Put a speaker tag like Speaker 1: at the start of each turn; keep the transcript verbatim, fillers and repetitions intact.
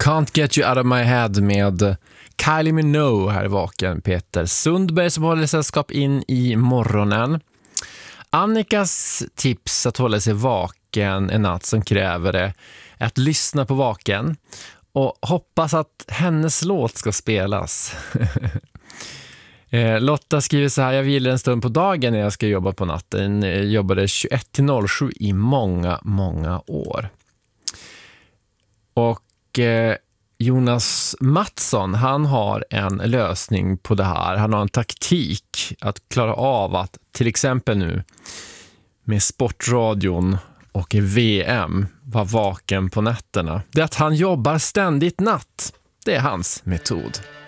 Speaker 1: Can't Get You Out of My Head med Kylie Minogue här i vaken. Peter Sundberg som håller sällskap in i morgonen. Annikas tips att hålla sig vaken en natt som kräver det är att lyssna på vaken och hoppas att hennes låt ska spelas. Lotta skriver så här: jag vilar en stund på dagen när jag ska jobba på natten. Jag jobbade tjugoett till sju i många, många år. Och eh, Jonas Mattsson, han har en lösning på det här. Han har en taktik att klara av att till exempel nu med sportradion och V M vara vaken på nätterna. Det är att han jobbar ständigt natt. Det är hans metod.